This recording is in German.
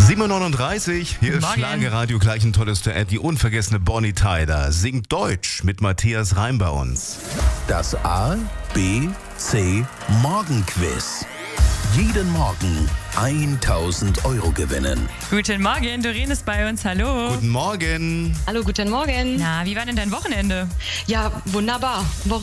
7:39, hier ist Morgen. Schlagerradio, gleich ein tolles Duett. Die unvergessene Bonnie Tyler singt Deutsch mit Matthias Reim bei uns. Das A, B, C Morgenquiz. Jeden Morgen 1.000 € gewinnen. Guten Morgen, Doreen ist bei uns, hallo. Guten Morgen. Hallo, guten Morgen. Na, wie war denn dein Wochenende? Ja, wunderbar.